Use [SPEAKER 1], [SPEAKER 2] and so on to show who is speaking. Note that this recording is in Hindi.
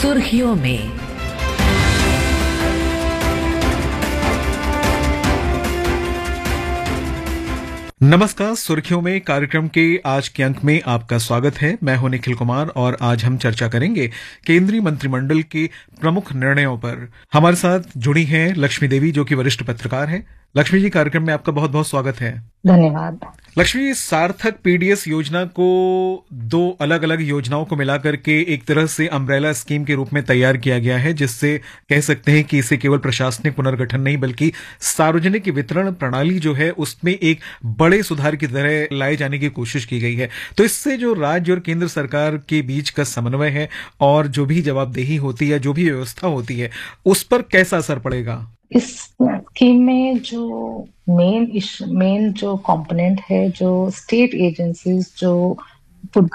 [SPEAKER 1] सुर्खियों में।
[SPEAKER 2] नमस्कार, सुर्खियों में कार्यक्रम के आज के अंक में आपका स्वागत है। मैं हूं निखिल कुमार और आज हम चर्चा करेंगे केंद्रीय मंत्रिमंडल के प्रमुख निर्णयों पर। हमारे साथ जुड़ी हैं लक्ष्मी देवी, जो कि वरिष्ठ पत्रकार हैं। लक्ष्मी जी, कार्यक्रम में आपका बहुत बहुत स्वागत है।
[SPEAKER 3] धन्यवाद।
[SPEAKER 2] लक्ष्मी, सार्थक पीडीएस योजना को दो अलग अलग योजनाओं को मिलाकर के एक तरह से अम्ब्रेला स्कीम के रूप में तैयार किया गया है, जिससे कह सकते हैं कि इसे केवल प्रशासनिक पुनर्गठन नहीं बल्कि सार्वजनिक वितरण प्रणाली जो है उसमें एक बड़े सुधार की तरह लाए जाने की कोशिश की गई है। तो इससे जो राज्य और केंद्र सरकार के बीच का समन्वय है और जो भी जवाबदेही होती है, जो भी व्यवस्था होती है, उस पर कैसा असर पड़ेगा?
[SPEAKER 3] इस स्कीम में जो मेन जो कंपोनेंट है, जो स्टेट एजेंसीज जो